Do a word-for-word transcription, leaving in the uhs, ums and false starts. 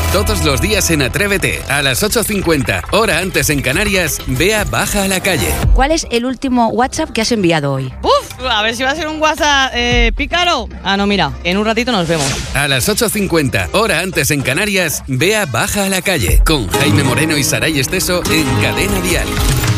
Todos los días en Atrévete, a las ocho cincuenta, hora antes en Canarias, Bea baja a la calle. ¿Cuál es el último WhatsApp que has enviado hoy? Uf, a ver si va a ser un WhatsApp eh, pícaro. Ah, no, mira, en un ratito nos vemos. A las ocho cincuenta, hora antes en Canarias, Bea baja a la calle, con Jaime Moreno y Saray Esteso en Cadena Dial.